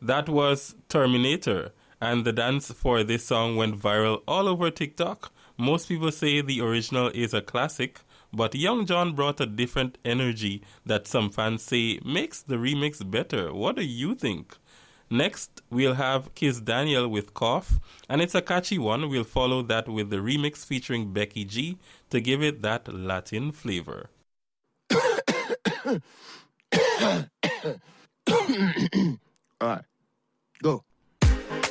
That was Terminator, and the dance for this song went viral all over TikTok. Most people say the original is a classic, but Young John brought a different energy that some fans say makes the remix better. What do you think? Next, we'll have Kiss Daniel with Cough, and it's a catchy one. We'll follow that with the remix featuring Becky G to give it that Latin flavor. All right, go.